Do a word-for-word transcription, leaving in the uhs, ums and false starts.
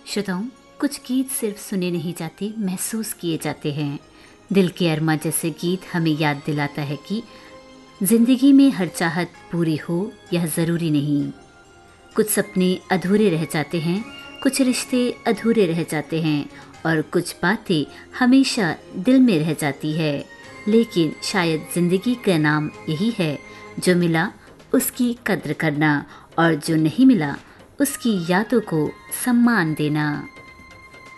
श्रोताओं, कुछ गीत सिर्फ सुने नहीं जाते, महसूस किए जाते हैं। दिल के अरमा जैसे गीत हमें याद दिलाता है कि जिंदगी में हर चाहत पूरी हो यह ज़रूरी नहीं। कुछ सपने अधूरे रह जाते हैं, कुछ रिश्ते अधूरे रह जाते हैं और कुछ बातें हमेशा दिल में रह जाती है। लेकिन शायद ज़िंदगी का नाम यही है, जो मिला उसकी कद्र करना और जो नहीं मिला उसकी यादों को सम्मान देना।